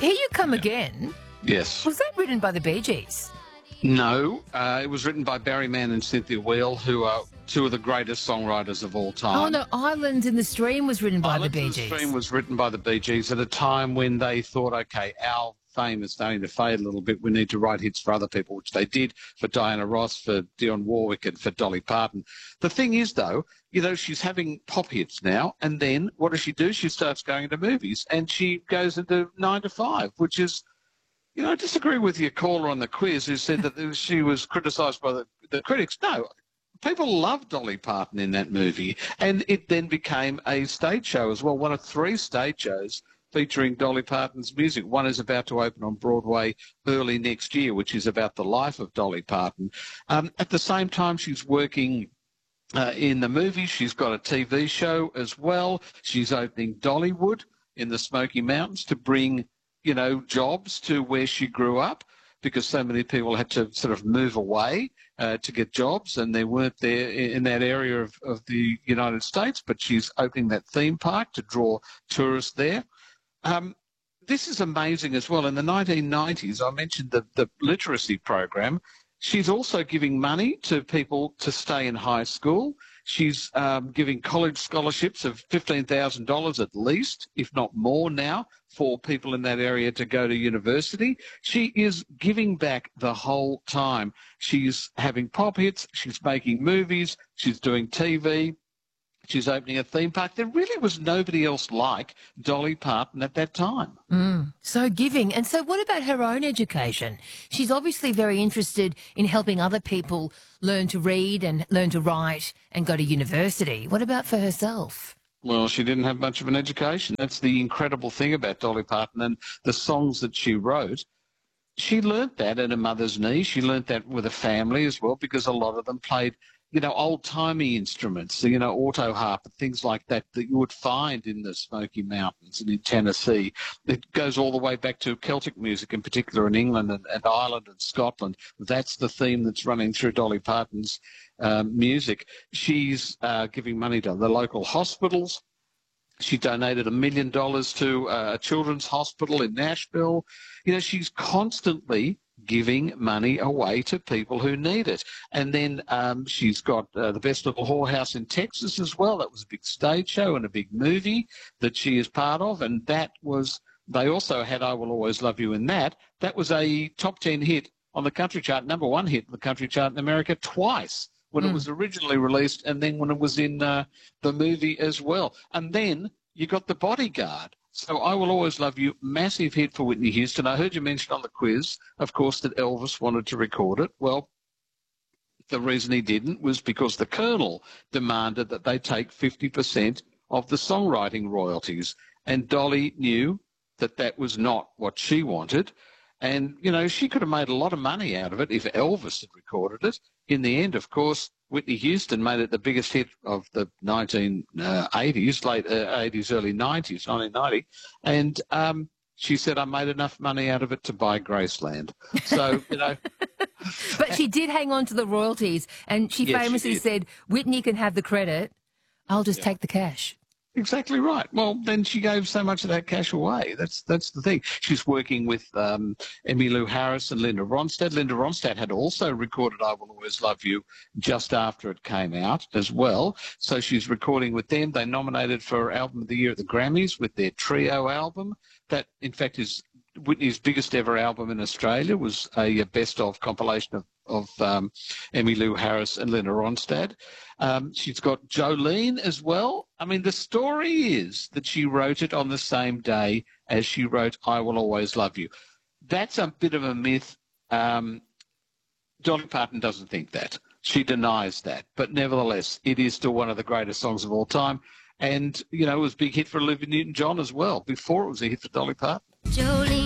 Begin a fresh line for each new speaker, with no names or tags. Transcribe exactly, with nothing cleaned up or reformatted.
Here You Come Again.
Yes.
Was that written by the Bee Gees?
No, uh, it was written by Barry Mann and Cynthia Weil, who are two of the greatest songwriters of all time.
Oh, no, Islands in the Stream was written by
Islands
the Bee
in the
Gees.
Stream was written by the Bee Gees at a time when they thought, OK, our fame is starting to fade a little bit. We need to write hits for other people, which they did for Diana Ross, for Dionne Warwick and for Dolly Parton. The thing is, though, you know, she's having pop hits now, and then what does she do? She starts going into movies, and she goes into nine to five, which is, you know, I disagree with your caller on the quiz who said that she was criticised by the, the critics. No, people loved Dolly Parton in that movie, and it then became a stage show as well, one of three stage shows featuring Dolly Parton's music. One is about to open on Broadway early next year, which is about the life of Dolly Parton. Um, at the same time, she's working uh, in the movies. She's got a T V show as well. She's opening Dollywood in the Smoky Mountains to bring, you know, jobs to where she grew up, because so many people had to sort of move away uh, to get jobs, and they weren't there in that area of, of the United States. But she's opening that theme park to draw tourists there. Um, this is amazing as well. In the nineteen nineties, I mentioned the, the literacy program. She's also giving money to people to stay in high school. She's um, giving college scholarships of fifteen thousand dollars at least, if not more now, for people in that area to go to university. She is giving back the whole time. She's having pop hits. She's making movies. She's doing T V. She's opening a theme park. There really was nobody else like Dolly Parton at that time.
Mm, so giving. And so what about her own education? She's obviously very interested in helping other people learn to read and learn to write and go to university. What about for herself?
Well, she didn't have much of an education. That's the incredible thing about Dolly Parton and the songs that she wrote. She learnt that at her mother's knee. She learnt that with a family as well, because a lot of them played, you know, old-timey instruments, you know, auto harp and things like that that you would find in the Smoky Mountains and in Tennessee. It goes all the way back to Celtic music, in particular in England and, and Ireland and Scotland. That's the theme that's running through Dolly Parton's um, music. She's uh, giving money to the local hospitals. She donated a million dollars to a children's hospital in Nashville. You know, she's constantly giving money away to people who need it. And then um, she's got uh, the Best Little Whorehouse in Texas as well. That was a big stage show and a big movie that she is part of. And that was, they also had I Will Always Love You in that. That was a top ten hit on the country chart, number one hit on the country chart in America twice, when mm. it was originally released and then when it was in uh, the movie as well. And then you got The Bodyguard. So I Will Always Love You, massive hit for Whitney Houston. I heard you mention on the quiz, of course, that Elvis wanted to record it. Well, the reason he didn't was because the Colonel demanded that they take fifty percent of the songwriting royalties. And Dolly knew that that was not what she wanted. And, you know, she could have made a lot of money out of it if Elvis had recorded it. In the end, of course, Whitney Houston made it the biggest hit of the nineteen eighties, late eighties, early nineties, nineteen ninety. And um, she said, I made enough money out of it to buy Graceland. So, you know.
But she did hang on to the royalties, and she
yes,
famously
she
said, Whitney can have the credit. I'll just yeah. take the cash.
Exactly right. Well, then she gave so much of that cash away. That's that's the thing. She's working with um, Emmylou Harris and Linda Ronstadt. Linda Ronstadt had also recorded I Will Always Love You just after it came out as well. So she's recording with them. They nominated for Album of the Year at the Grammys with their trio album. That, in fact, is Whitney's biggest ever album in Australia. Was a best-of compilation of of um, Emmylou Harris and Linda Ronstadt. Um, she's got Jolene as well. I mean, the story is that she wrote it on the same day as she wrote I Will Always Love You. That's a bit of a myth. Um, Dolly Parton doesn't think that. She denies that. But nevertheless, it is still one of the greatest songs of all time. And, you know, it was a big hit for Olivia Newton-John as well, before it was a hit for Dolly Parton. Jolene.